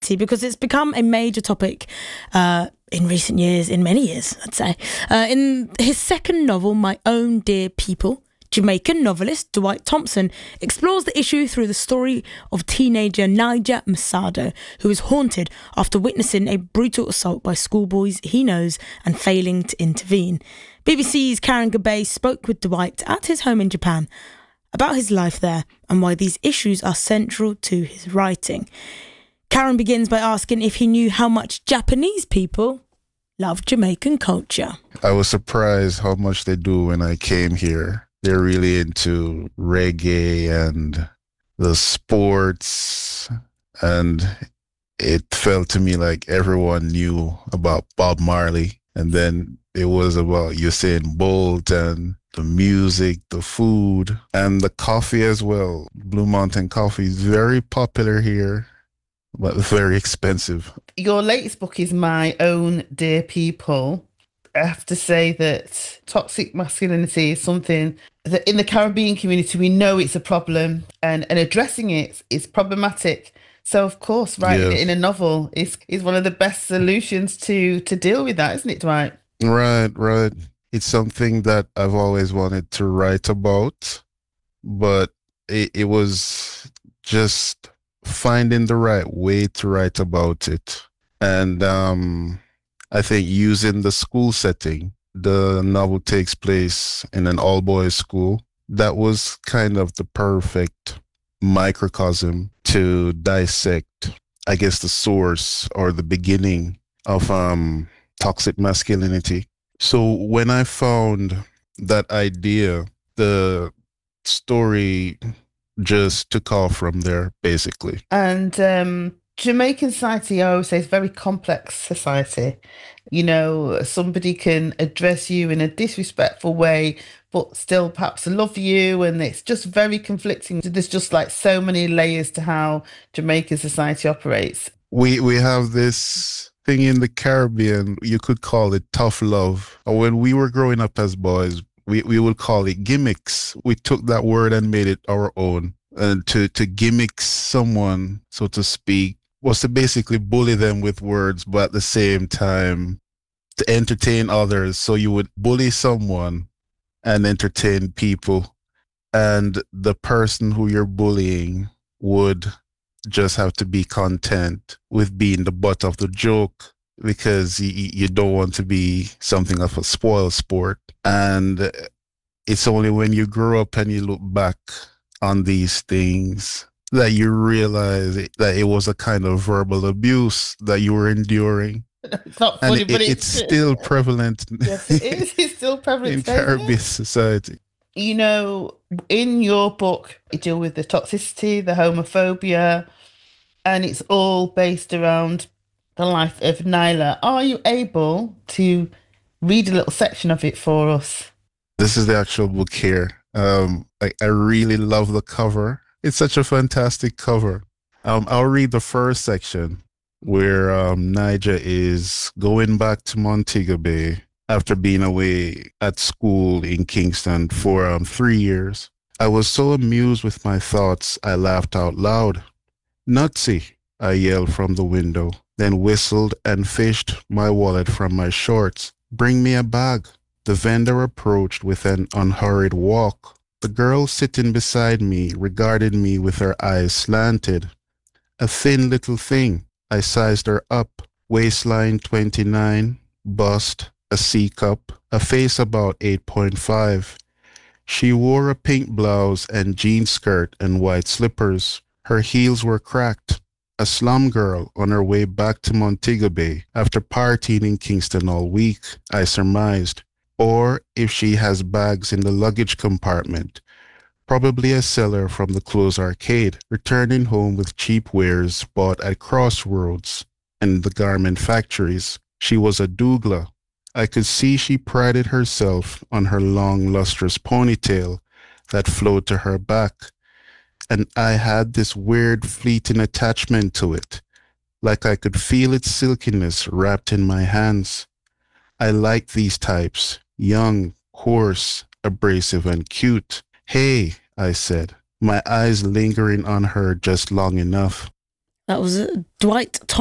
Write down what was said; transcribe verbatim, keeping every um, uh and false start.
masculinity because it's become a major topic uh, in recent years, in many years, I'd say. Uh, in his second novel, My Own Dear People, Jamaican novelist Dwight Thompson explores the issue through the story of teenager Niger Masado, who is haunted after witnessing a brutal assault by schoolboys he knows and failing to intervene. B B C's Karen Gabay spoke with Dwight at his home in Japan about his life there and why these issues are central to his writing. Karen begins by asking if he knew how much Japanese people love Jamaican culture. I was surprised how much they do when I came here. They're really into reggae and the sports, and it felt to me like everyone knew about Bob Marley, and then it was about Usain Bolt and the music, the food, and the coffee as well. Blue Mountain coffee is very popular here, but very expensive. Your latest book is My Own Dear People. I have to say that toxic masculinity is something that in the Caribbean community, we know it's a problem, and, and addressing it is problematic. So, of course, writing Yes. it in a novel is, is one of the best solutions to, to deal with that, isn't it, Dwight? Right, right. It's something that I've always wanted to write about, but it, it was just finding the right way to write about it. And um, I think using the school setting, the novel takes place in an all-boys school. That was kind of the perfect microcosm to dissect, I guess, the source or the beginning of um, toxic masculinity. So when I found that idea, the story just took off from there, basically. And um, Jamaican society, I always say, is a very complex society. You know, somebody can address you in a disrespectful way, but still perhaps love you. And it's just very conflicting. There's just like so many layers to how Jamaican society operates. We we have this thing in the Caribbean, you could call it tough love. When we were growing up as boys, we, we would call it gimmicks. We took that word and made it our own. And to, to gimmick someone, so to speak, was to basically bully them with words, but at the same time to entertain others. So you would bully someone and entertain people, and the person who you're bullying would just have to be content with being the butt of the joke, because you, you don't want to be something of a spoil sport. And it's only when you grow up and you look back on these things that you realize that it was a kind of verbal abuse that you were enduring. It's not funny, and but it, it's, it's still prevalent. Yes, it is. It's still prevalent in today, isn't it? Caribbean society. You know, in your book, you deal with the toxicity, the homophobia, and it's all based around the life of Nyla. Are you able to read a little section of it for us? This is the actual book here. Um, I, I really love the cover. It's such a fantastic cover. Um, I'll read the first section where um, Niger is going back to Montego Bay after being away at school in Kingston for um, three years. I was so amused with my thoughts, I laughed out loud. Nutsy, I yelled from the window, then whistled and fished my wallet from my shorts. Bring me a bag. The vendor approached with an unhurried walk. The girl sitting beside me regarded me with her eyes slanted. A thin little thing. I sized her up. Waistline twenty-nine, bust, a C cup, a face about eight point five. She wore a pink blouse and jean skirt and white slippers. Her heels were cracked. A slum girl on her way back to Montego Bay after partying in Kingston all week, I surmised. Or if she has bags in the luggage compartment, probably a seller from the clothes arcade, returning home with cheap wares bought at Crossroads and the garment factories. She was a dougla. I could see she prided herself on her long, lustrous ponytail that flowed to her back, and I had this weird, fleeting attachment to it, like I could feel its silkiness wrapped in my hands. I liked these types, young, coarse, abrasive, and cute. Hey, I said, my eyes lingering on her just long enough. That was uh, Dwight Thompson.